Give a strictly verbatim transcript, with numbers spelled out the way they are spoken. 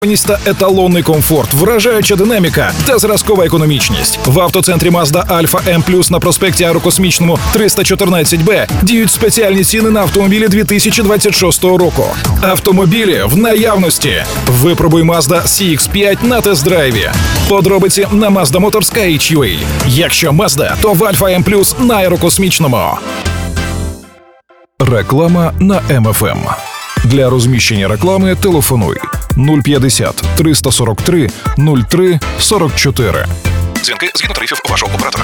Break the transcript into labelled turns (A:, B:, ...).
A: Та еталонний комфорт, вражаюча динаміка та зразкова економічність. В автоцентрі Mazda Alfa М плюс на проспекті Аерокосмічному триста чотирнадцять Б діють спеціальні ціни на автомобілі дві тисячі двадцять шостого року. Автомобілі в наявності. Випробуй Mazda Сі Ікс п'ять на тест-драйві. Подробиці на Mazda Motors точка ейч ю ей. Якщо Mazda, то в Alfa М плюс на Аерокосмічному. Реклама на Ем Еф Ем. Для розміщення реклами телефонуй нуль п'ятдесят триста сорок три нуль три сорок чотири. Дзвінки згідно тарифів вашого оператора.